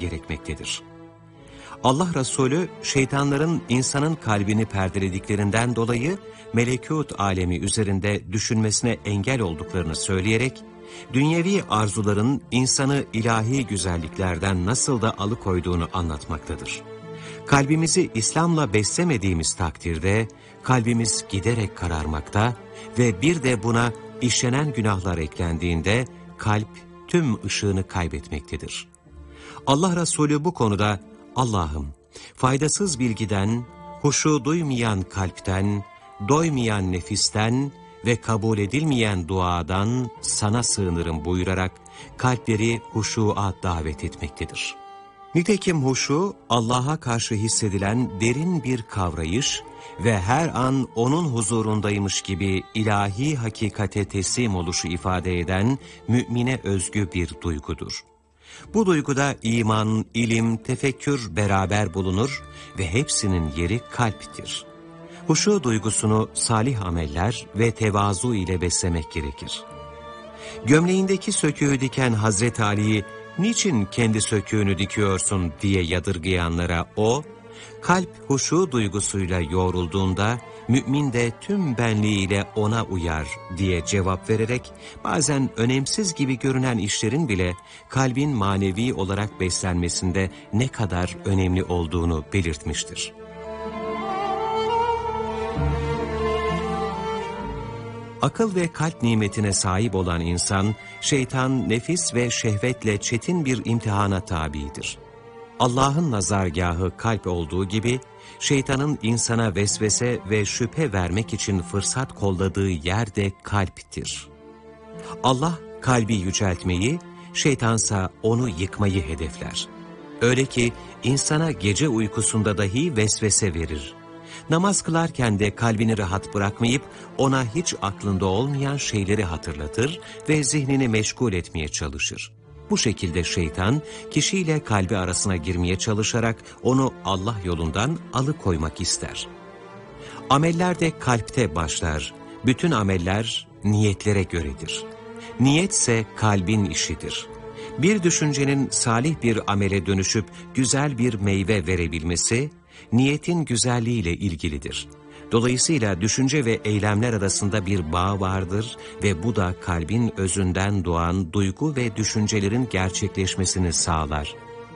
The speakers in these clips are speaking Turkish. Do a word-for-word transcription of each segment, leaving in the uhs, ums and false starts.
gerekmektedir. Allah Resulü, şeytanların insanın kalbini perdelediklerinden dolayı melekût alemi üzerinde düşünmesine engel olduklarını söyleyerek, dünyevi arzuların insanı ilahi güzelliklerden nasıl da alıkoyduğunu anlatmaktadır. Kalbimizi İslam'la beslemediğimiz takdirde, kalbimiz giderek kararmakta ve bir de buna işlenen günahlar eklendiğinde, kalp tüm ışığını kaybetmektedir. Allah Resulü bu konuda, Allah'ım, faydasız bilgiden, huşu duymayan kalpten, doymayan nefisten ve kabul edilmeyen duadan sana sığınırım buyurarak kalpleri huşuğa davet etmektedir. Nitekim huşu, Allah'a karşı hissedilen derin bir kavrayış ve her an O'nun huzurundaymış gibi ilahi hakikate teslim oluşu ifade eden mümine özgü bir duygudur. Bu duyguda iman, ilim, tefekkür beraber bulunur ve hepsinin yeri kalptir. Huşu duygusunu salih ameller ve tevazu ile beslemek gerekir. Gömleğindeki söküğü diken Hazreti Ali'yi niçin kendi söküğünü dikiyorsun diye yadırgayanlara o, kalp huşu duygusuyla yoğrulduğunda mümin de tüm benliğiyle ona uyar diye cevap vererek bazen önemsiz gibi görünen işlerin bile kalbin manevi olarak beslenmesinde ne kadar önemli olduğunu belirtmiştir. Akıl ve kalp nimetine sahip olan insan, şeytan, nefis ve şehvetle çetin bir imtihana tabidir. Allah'ın nazargahı kalp olduğu gibi, şeytanın insana vesvese ve şüphe vermek için fırsat kolladığı yer de kalptir. Allah kalbi yüceltmeyi, şeytansa onu yıkmayı hedefler. Öyle ki insana gece uykusunda dahi vesvese verir. Namaz kılarken de kalbini rahat bırakmayıp ona hiç aklında olmayan şeyleri hatırlatır ve zihnini meşgul etmeye çalışır. Bu şekilde şeytan kişiyle kalbi arasına girmeye çalışarak onu Allah yolundan alıkoymak ister. Ameller de kalpte başlar. Bütün ameller niyetlere göredir. Niyetse kalbin işidir. Bir düşüncenin salih bir amele dönüşüp güzel bir meyve verebilmesi, niyetin güzelliğiyle ilgilidir. Dolayısıyla düşünce ve eylemler arasında bir bağ vardır ve bu da kalbin özünden doğan duygu ve düşüncelerin gerçekleşmesini sağlar.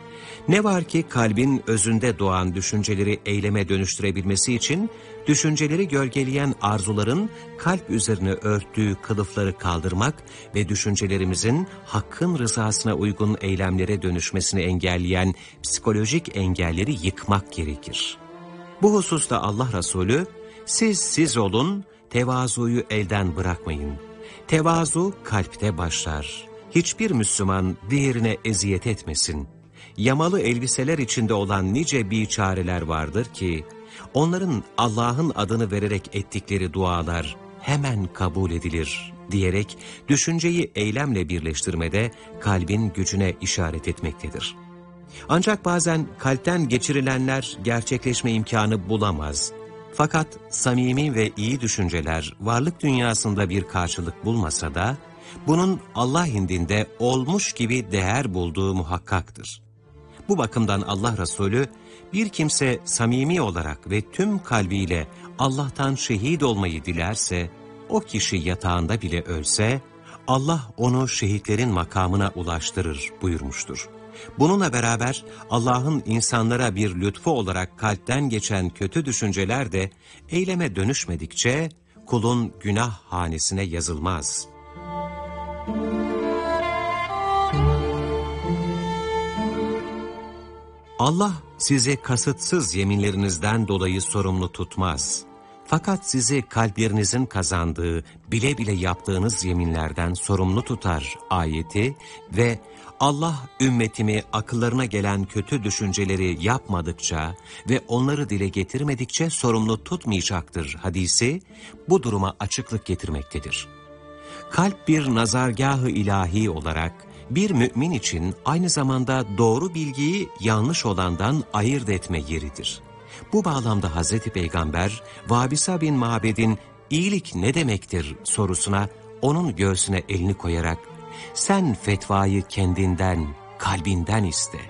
Ne var ki kalbin özünde doğan düşünceleri eyleme dönüştürebilmesi için, düşünceleri gölgeleyen arzuların kalp üzerine örttüğü kılıfları kaldırmak ve düşüncelerimizin Hakk'ın rızasına uygun eylemlere dönüşmesini engelleyen psikolojik engelleri yıkmak gerekir. Bu hususta Allah Resulü, siz siz olun, tevazuyu elden bırakmayın. Tevazu kalpte başlar. Hiçbir Müslüman diğerine eziyet etmesin. Yamalı elbiseler içinde olan nice biçareler vardır ki, onların Allah'ın adını vererek ettikleri dualar hemen kabul edilir diyerek düşünceyi eylemle birleştirmede kalbin gücüne işaret etmektedir. Ancak bazen kalpten geçirilenler gerçekleşme imkanı bulamaz. Fakat samimi ve iyi düşünceler varlık dünyasında bir karşılık bulmasa da, bunun Allah indinde olmuş gibi değer bulduğu muhakkaktır. Bu bakımdan Allah Resulü, bir kimse samimi olarak ve tüm kalbiyle Allah'tan şehit olmayı dilerse, o kişi yatağında bile ölse, Allah onu şehitlerin makamına ulaştırır buyurmuştur. Bununla beraber Allah'ın insanlara bir lütfu olarak kalpten geçen kötü düşünceler de eyleme dönüşmedikçe kulun günah hanesine yazılmaz. Allah sizi kasıtsız yeminlerinizden dolayı sorumlu tutmaz. Fakat sizi kalplerinizin kazandığı, bile bile yaptığınız yeminlerden sorumlu tutar ayeti ve Allah ümmetimi akıllarına gelen kötü düşünceleri yapmadıkça ve onları dile getirmedikçe sorumlu tutmayacaktır hadisi bu duruma açıklık getirmektedir. Kalp bir nazargâh-ı ilahi olarak bir mümin için aynı zamanda doğru bilgiyi yanlış olandan ayırt etme yeridir. Bu bağlamda Hazreti Peygamber, Vabisa bin Mabed'in iyilik ne demektir sorusuna onun göğsüne elini koyarak, sen fetvayı kendinden, kalbinden iste.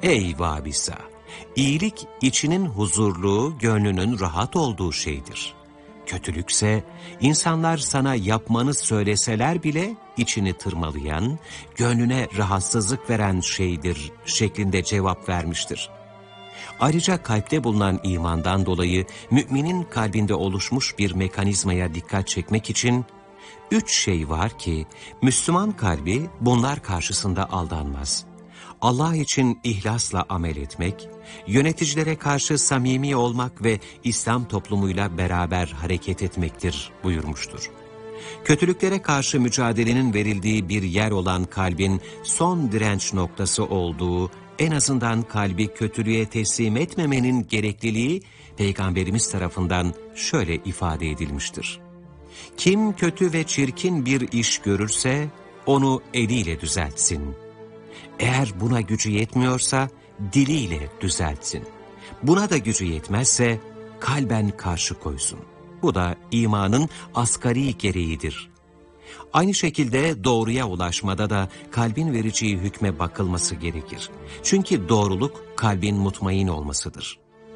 Ey Vabisa! İyilik içinin huzurlu, gönlünün rahat olduğu şeydir. Kötülükse insanlar sana yapmanı söyleseler bile içini tırmalayan, gönlüne rahatsızlık veren şeydir şeklinde cevap vermiştir. Ayrıca kalpte bulunan imandan dolayı müminin kalbinde oluşmuş bir mekanizmaya dikkat çekmek için üç şey var ki Müslüman kalbi bunlar karşısında aldanmaz. Allah için ihlasla amel etmek, yöneticilere karşı samimi olmak ve İslam toplumuyla beraber hareket etmektir buyurmuştur. Kötülüklere karşı mücadelenin verildiği bir yer olan kalbin son direnç noktası olduğu, en azından kalbi kötülüğe teslim etmemenin gerekliliği Peygamberimiz tarafından şöyle ifade edilmiştir. Kim kötü ve çirkin bir iş görürse onu eliyle düzeltsin. Eğer buna gücü yetmiyorsa diliyle düzeltsin. Buna da gücü yetmezse kalben karşı koysun. Bu da imanın asgari gereğidir. Aynı şekilde doğruya ulaşmada da kalbin vereceği hükme bakılması gerekir. Çünkü doğruluk kalbin mutmain olmasıdır.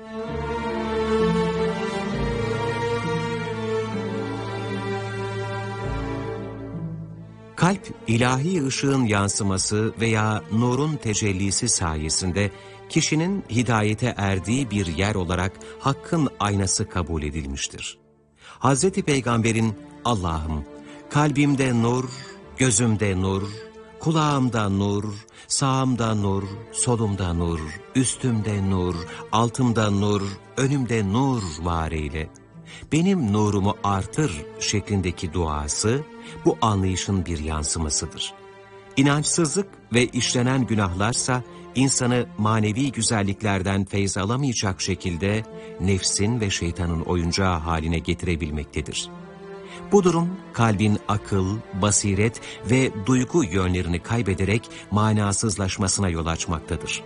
Kalp, ilahi ışığın yansıması veya nurun tecellisi sayesinde kişinin hidayete erdiği bir yer olarak hakkın aynası kabul edilmiştir. Hazreti Peygamber'in Allah'ım kalbimde nur, gözümde nur, kulağımda nur, sağımda nur, solumda nur, üstümde nur, altımda nur, önümde nur var eyle. Benim nurumu artır şeklindeki duası bu anlayışın bir yansımasıdır. İnançsızlık ve işlenen günahlarsa insanı manevi güzelliklerden feyz alamayacak şekilde nefsin ve şeytanın oyuncağı haline getirebilmektedir. Bu durum kalbin akıl, basiret ve duygu yönlerini kaybederek manasızlaşmasına yol açmaktadır.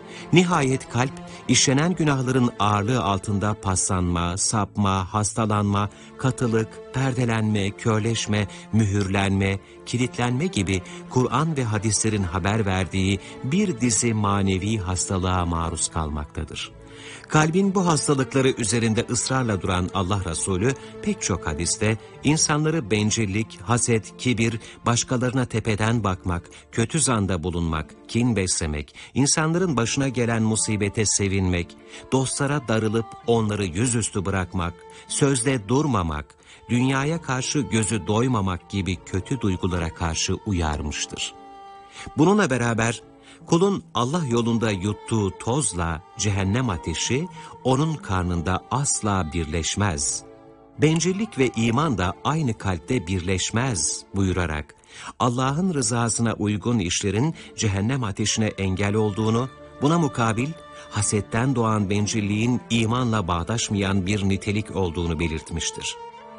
Nihayet kalp, işlenen günahların ağırlığı altında paslanma, sapma, hastalanma, katılık, perdelenme, körleşme, mühürlenme, kilitlenme gibi Kur'an ve hadislerin haber verdiği bir dizi manevi hastalığa maruz kalmaktadır. Kalbin bu hastalıkları üzerinde ısrarla duran Allah Resulü pek çok hadiste insanları bencillik, haset, kibir, başkalarına tepeden bakmak, kötü zanda bulunmak, kin beslemek, insanların başına gelen musibete sevinmek, dostlara darılıp onları yüzüstü bırakmak, sözde durmamak, dünyaya karşı gözü doymamak gibi kötü duygulara karşı uyarmıştır. Bununla beraber kulun Allah yolunda yuttuğu tozla cehennem ateşi onun karnında asla birleşmez. Bencillik ve iman da aynı kalpte birleşmez buyurarak Allah'ın rızasına uygun işlerin cehennem ateşine engel olduğunu, buna mukabil hasetten doğan bencilliğin imanla bağdaşmayan bir nitelik olduğunu belirtmiştir.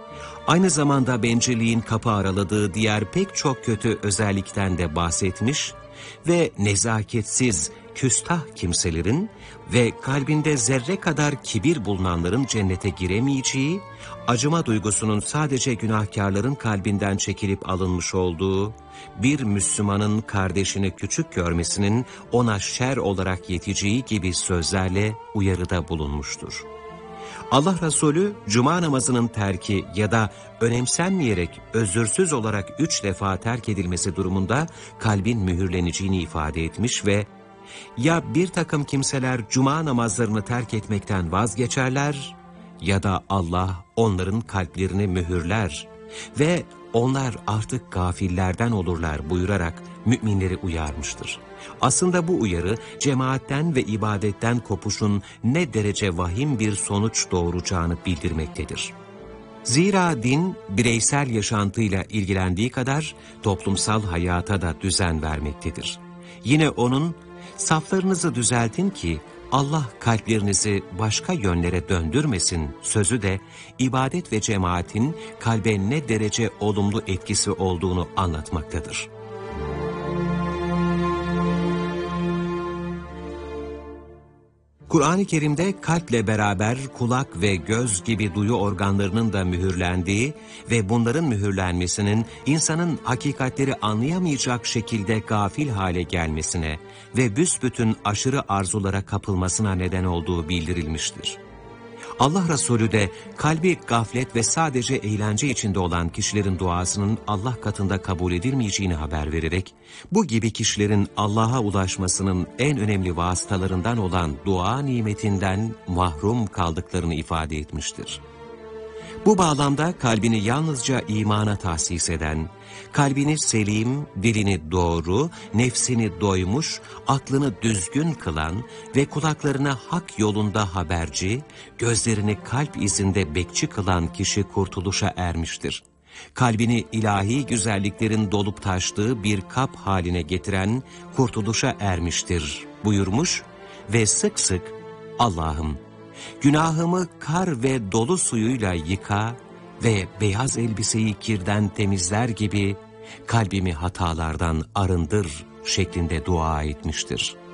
Aynı zamanda bencilliğin kapı araladığı diğer pek çok kötü özellikten de bahsetmiş ve nezaketsiz, küstah kimselerin ve kalbinde zerre kadar kibir bulunanların cennete giremeyeceği, acıma duygusunun sadece günahkarların kalbinden çekilip alınmış olduğu, bir Müslümanın kardeşini küçük görmesinin ona şer olarak yeteceği gibi sözlerle uyarıda bulunmuştur. Allah Resulü cuma namazının terki ya da önemsenmeyerek özürsüz olarak üç defa terk edilmesi durumunda kalbin mühürleneceğini ifade etmiş ve ya bir takım kimseler cuma namazlarını terk etmekten vazgeçerler ya da Allah onların kalplerini mühürler ve onlar artık gafillerden olurlar buyurarak müminleri uyarmıştır. Aslında bu uyarı cemaatten ve ibadetten kopuşun ne derece vahim bir sonuç doğuracağını bildirmektedir. Zira din bireysel yaşantıyla ilgilendiği kadar toplumsal hayata da düzen vermektedir. Yine onun saflarınızı düzeltin ki Allah kalplerinizi başka yönlere döndürmesin sözü de ibadet ve cemaatin kalbe ne derece olumlu etkisi olduğunu anlatmaktadır. Kur'an-ı Kerim'de kalple beraber kulak ve göz gibi duyu organlarının da mühürlendiği ve bunların mühürlenmesinin insanın hakikatleri anlayamayacak şekilde gafil hale gelmesine ve büsbütün aşırı arzulara kapılmasına neden olduğu bildirilmiştir. Allah Resulü de kalbi gaflet ve sadece eğlence içinde olan kişilerin duasının Allah katında kabul edilmeyeceğini haber vererek, bu gibi kişilerin Allah'a ulaşmasının en önemli vasıtalarından olan dua nimetinden mahrum kaldıklarını ifade etmiştir. Bu bağlamda kalbini yalnızca imana tahsis eden, kalbini selim, dilini doğru, nefsini doymuş, aklını düzgün kılan ve kulaklarına hak yolunda haberci, gözlerini kalp izinde bekçi kılan kişi kurtuluşa ermiştir. Kalbini ilahi güzelliklerin dolup taştığı bir kap haline getiren kurtuluşa ermiştir buyurmuş ve sık sık Allah'ım, günahımı kar ve dolu suyuyla yıka ve beyaz elbiseyi kirden temizler gibi kalbimi hatalardan arındır şeklinde dua etmiştir.